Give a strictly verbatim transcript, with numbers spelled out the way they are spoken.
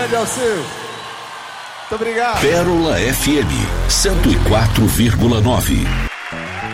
grande, Alceu. Muito obrigado. Pérola F M cento e quatro vírgula nove.